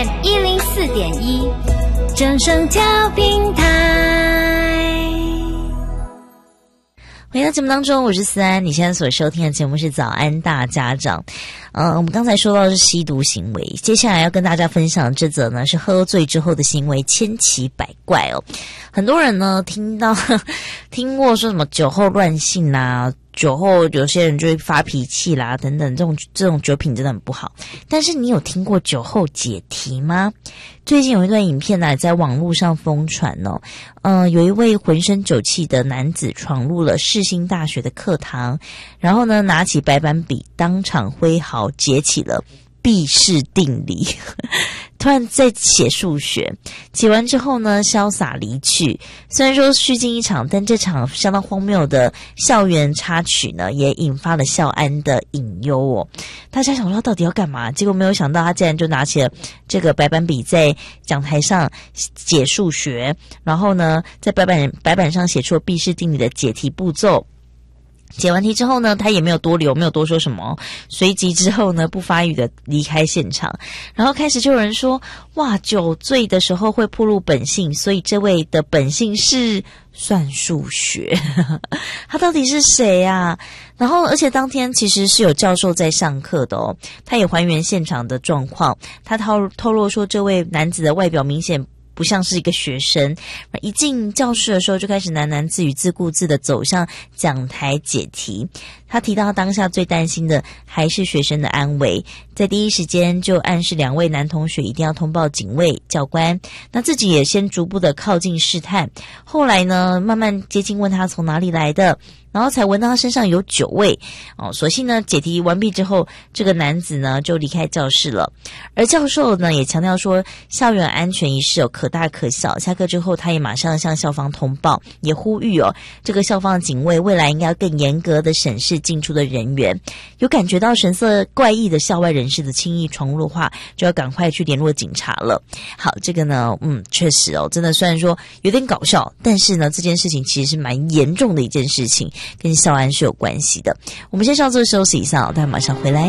FM104.1，正声调频台。回到节目当中，我是思安，你现在所收听的节目是早安大家长。我们刚才说到的是吸毒行为，接下来要跟大家分享的这则呢是喝醉之后的行为千奇百怪哦。很多人呢听过说什么酒后乱性啦，酒后有些人就会发脾气啦等等，这种酒品真的很不好。但是你有听过酒后解题吗？最近有一段影片呢在网络上疯传哦，有一位浑身酒气的男子闯入了世新大学的课堂，然后呢拿起白板笔当场挥毫解起了毕氏定理突然在写数学，写完之后呢潇洒离去。虽然说虚惊一场，但这场相当荒谬的校园插曲呢也引发了校安的隐忧哦。大家想说他到底要干嘛，结果没有想到他竟然就拿起了这个白板笔在讲台上解数学，然后呢在白板上写出了毕氏定理的解题步骤。解完题之后呢，他也没有多留，没有多说什么，随即之后呢不发语的离开现场。然后开始就有人说，哇，酒醉的时候会暴露本性，所以这位的本性是算数学他到底是谁啊？然后而且当天其实是有教授在上课的哦，他也还原现场的状况。他透露说，这位男子的外表明显不像是一个学生，一进教室的时候就开始喃喃自语，自顾自的走向讲台解题。他提到当下最担心的还是学生的安危，在第一时间就暗示两位男同学一定要通报警卫教官，那自己也先逐步的靠近试探，后来呢慢慢接近问他从哪里来的，然后才闻到他身上有酒味所幸呢解题完毕之后，这个男子呢就离开教室了。而教授呢也强调说，校园安全一事可大可小，下课之后他也马上向校方通报，也呼吁这个校方警卫未来应该要更严格的审视进出的人员，有感觉到神色怪异的校外人士的轻易闯入的话，就要赶快去联络警察了。好，这个呢确实真的虽然说有点搞笑，但是呢这件事情其实是蛮严重的一件事情，跟校安是有关系的。我们先上这个休息一下，待会马上回来。